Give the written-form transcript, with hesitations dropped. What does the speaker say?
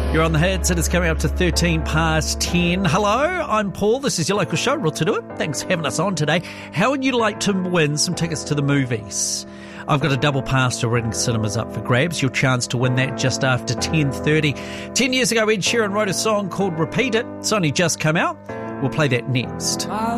You're on the hits. It is coming up to 13 past 10. Hello, I'm Paul. This is your local show, Real To Do It. Thanks for having us on today. How would you like to win some tickets to the movies? I've got a double pass to Reading Cinemas up for grabs. Your chance to win that just after 10:30. 10 years ago, Ed Sheeran wrote a song called Repeat It. It's only just come out. We'll play that next.